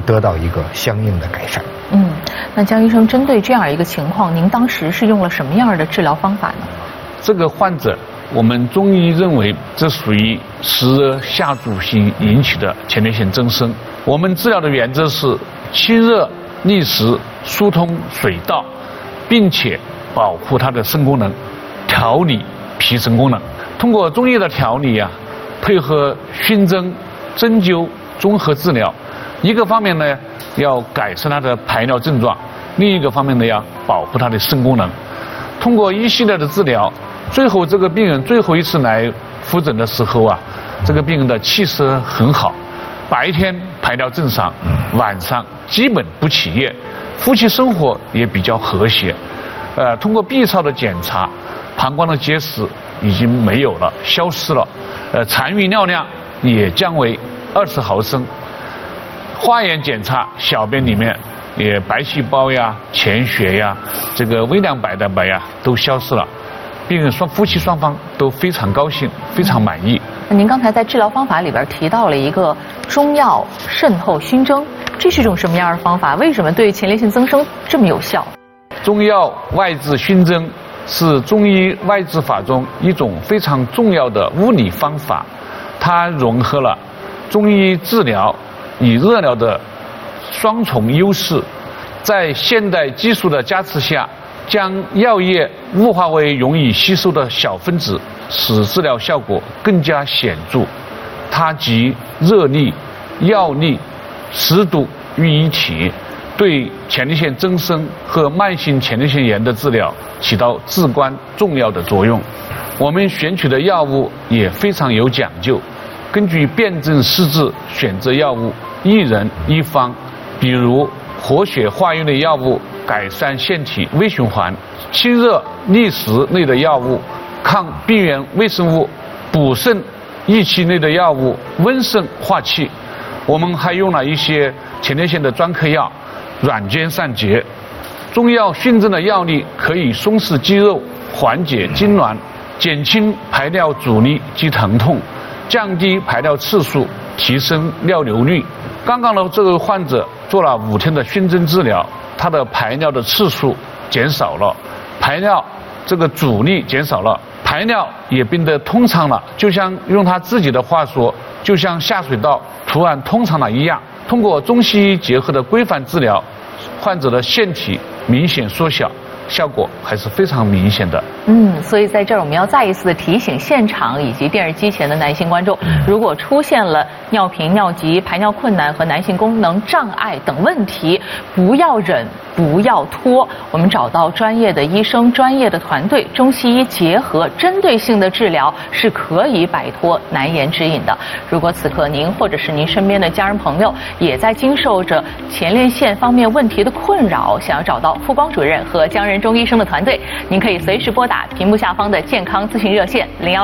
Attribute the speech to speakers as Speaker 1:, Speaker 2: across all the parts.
Speaker 1: 得到一个相应的改善。
Speaker 2: 那江医生，针对这样一个情况，您当时是用了什么样的治疗方法呢？
Speaker 3: 这个患者，我们中医认为这属于湿热下阻型引起的前列腺增生。我们治疗的原则是清热利湿、疏通水道，并且保护它的肾功能，调理脾肾功能。通过中医的调理配合熏蒸、针灸综合治疗，一个方面呢要改善它的排尿症状，另一个方面呢要保护它的肾功能。通过一系列的治疗，最后这个病人最后一次来复诊的时候这个病人的气色很好，白天排尿正常，晚上基本不起夜，夫妻生活也比较和谐。通过 B 超的检查，膀胱的结石已经没有了，消失了，残余尿量也降为20毫升。化验检查，小便里面也白细胞潜血这个微量白蛋白都消失了，病人夫妻双方都非常高兴，非常满意。
Speaker 2: 您刚才在治疗方法里边提到了一个中药渗透熏蒸，这是一种什么样的方法？为什么对前列腺增生这么有效？
Speaker 3: 中药外治熏蒸是中医外治法中一种非常重要的物理方法，它融合了中医治疗与热疗的双重优势，在现代技术的加持下，将药液雾化为容易吸收的小分子，使治疗效果更加显著。它集热力、药力、湿度于一体，对前列腺增生和慢性前列腺炎的治疗起到至关重要的作用。我们选取的药物也非常有讲究，根据辨证施治选择药物，一人一方。比如活血化瘀类药物，改善腺体微循环；清热利湿类的药物，抗病原微生物；补肾益气类的药物，温肾化气。我们还用了一些前列腺的专科药，软坚散结。中药熏蒸的药力可以松弛肌肉，缓解痉挛，减轻排尿阻力及疼痛，降低排尿次数，提升尿流率。刚刚的这个患者做了5天的熏蒸治疗，他的排尿的次数减少了，排尿这个阻力减少了，排尿也变得通畅了，就像用他自己的话说，就像下水道突然通畅了一样。通过中西医结合的规范治疗，患者的腺体明显缩小，效果还是非常明显的。
Speaker 2: 所以在这儿我们要再一次的提醒现场以及电视机前的男性观众，如果出现了尿频、尿急、排尿困难和男性功能障碍等问题，不要忍，不要拖，我们找到专业的医生、专业的团队，中西医结合针对性的治疗是可以摆脱难言之隐的。如果此刻您或者是您身边的家人朋友也在经受着前列腺方面问题的困扰，想要找到傅光主任和江仁中医生的团队，您可以随时拨打屏幕下方的健康咨询热线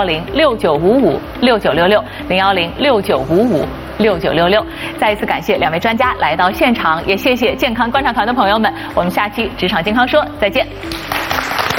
Speaker 2: 010-6955-6966，010-6955-6966。再一次感谢2位专家来到现场，也谢谢健康观察团的朋友们。我们下期职场健康说再见。